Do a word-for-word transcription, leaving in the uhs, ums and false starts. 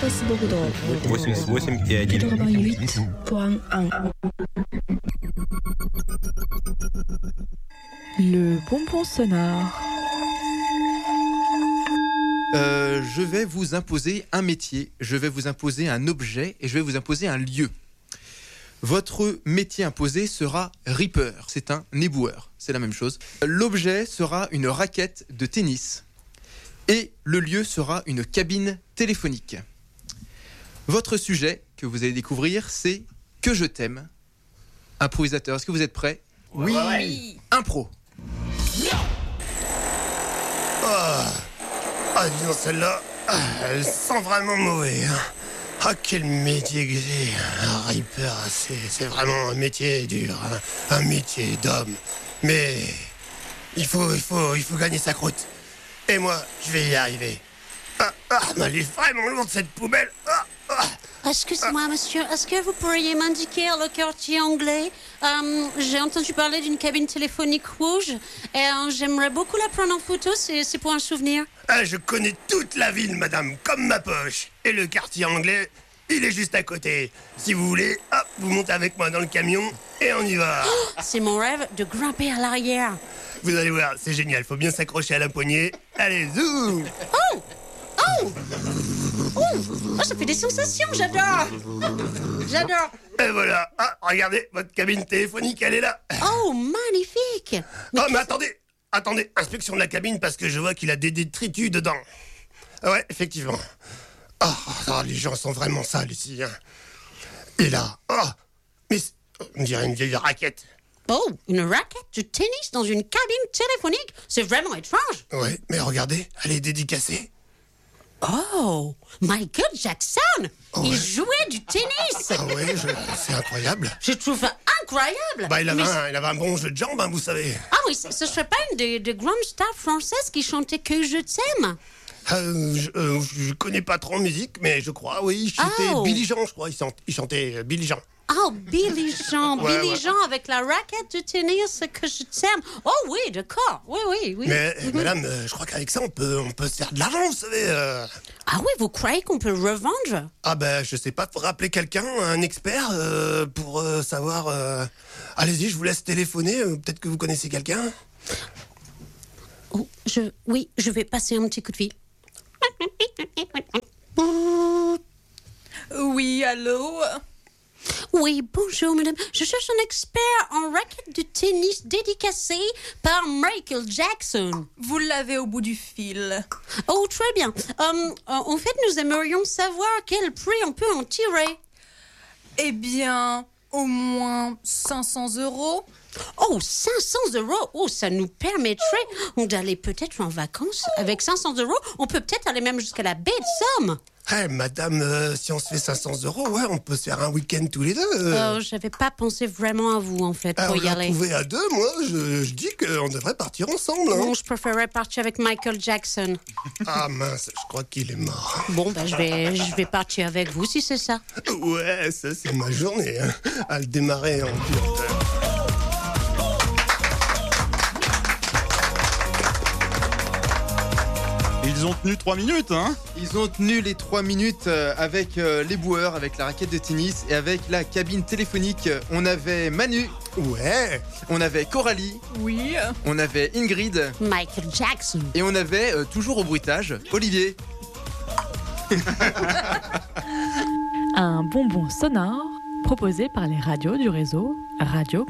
Петербург восемьдесят восемь и один. Le bonbon sonore. Euh, je vais vous imposer un métier, je vais vous imposer un objet et je vais vous imposer un lieu. Votre métier imposé sera Reaper, c'est un éboueur, c'est la même chose. L'objet sera une raquette de tennis et le lieu sera une cabine téléphonique. Votre sujet que vous allez découvrir, c'est « Que je t'aime ». Improvisateur, est-ce que vous êtes prêts ? Oui. oui. Impro. Oh. Ah, dis donc, celle-là, elle sent vraiment mauvais. Hein. Ah, quel métier que j'ai. Un Reaper, c'est, c'est vraiment un métier dur. Hein. Un métier d'homme. Mais il faut, il, faut, il faut gagner sa croûte. Et moi, je vais y arriver. Ah, ah, mais elle est vraiment lourde, cette poubelle. Ah, ah. Excusez-moi, monsieur, est-ce que vous pourriez m'indiquer le quartier anglais ? euh, J'ai entendu parler d'une cabine téléphonique rouge et euh, j'aimerais beaucoup la prendre en photo, c'est, c'est pour un souvenir. Ah, je connais toute la ville, madame, comme ma poche. Et le quartier anglais, il est juste à côté. Si vous voulez, hop, vous montez avec moi dans le camion et on y va. Oh, c'est mon rêve de grimper à l'arrière. Vous allez voir, c'est génial, faut bien s'accrocher à la poignée. Allez, zou. Oh Oh Oh, oh, ça fait des sensations, j'adore. J'adore. Et voilà, ah, regardez, votre cabine téléphonique, elle est là. Oh, magnifique. Mais oh, mais attendez, attendez, inspection de la cabine parce que je vois qu'il a des détritus dedans. Ouais, effectivement. Oh, oh, les gens sont vraiment sales ici. Hein. Et là, oh, mais on dirait une vieille raquette. Oh, une raquette de tennis dans une cabine téléphonique, c'est vraiment étrange. Ouais, mais regardez, elle est dédicacée. Oh, Michael Jackson, oh, il ouais. jouait du tennis. Ah ouais, je, c'est incroyable. Je trouve ça incroyable. Bah, il avait, mais... un, il avait un bon jeu de jambes, hein, vous savez. Ah oui, ce, ce serait pas une des, des grandes stars françaises qui chantait Que je t'aime. Euh, je, euh, je connais pas trop en musique, mais je crois, oui, c'était oh. Billy Jean, je crois, il, chante, il chantait euh, Billy Jean. Oh, Billy Jean, ouais, Billy ouais. Jean avec la raquette de tennis Que je t'aime. Oh oui, d'accord, oui, oui, oui. Mais mm-hmm. madame, euh, je crois qu'avec ça, on peut, on peut se faire de l'argent, vous savez. Euh... Ah oui, vous croyez qu'on peut revendre ? Ah ben, je sais pas, faut rappeler quelqu'un, un expert, euh, pour euh, savoir... Euh... Allez-y, je vous laisse téléphoner, euh, peut-être que vous connaissez quelqu'un. Oh, je, oui, je vais passer un petit coup de fil. Oui, allô ? Oui, bonjour madame. Je cherche un expert en raquette de tennis dédicacé par Michael Jackson. Vous l'avez au bout du fil. Oh, très bien. Um, en fait, nous aimerions savoir quel prix on peut en tirer. Eh bien, au moins cinq cents euros. Oh, cinq cents euros. Oh, ça nous permettrait d'aller peut-être en vacances. Avec cinq cents euros, on peut peut-être aller même jusqu'à la baie de Somme. Eh, hey, madame, euh, si on se fait cinq cents euros, ouais, on peut se faire un week-end tous les deux. Euh, j'avais pas pensé vraiment à vous, en fait, pour ah, y aller. On l'a trouvé à deux, moi, je, je dis qu'on devrait partir ensemble. Hein. Non, je préférerais partir avec Michael Jackson. Ah mince, je crois qu'il est mort. Bon, ben, je vais, je vais partir avec vous, si c'est ça. Ouais, ça, c'est ma journée, hein, à le démarrer en pure. Ils ont tenu trois minutes, hein ? Ils ont tenu les trois minutes avec les boueurs, avec la raquette de tennis et avec la cabine téléphonique. On avait Manu. Ouais. On avait Coralie. Oui. On avait Ingrid. Michael Jackson. Et on avait, euh, toujours au bruitage, Olivier. Un bonbon sonore proposé par les radios du réseau Radio